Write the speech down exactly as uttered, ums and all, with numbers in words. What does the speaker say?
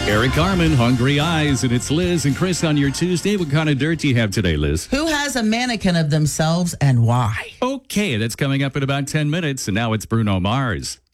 Eric Carmen, Hungry Eyes, and it's Liz and Chris on your Tuesday. What kind of dirt do you have today, Liz? Who has a mannequin of themselves and why? Okay, that's coming up in about ten minutes, and now it's Bruno Mars.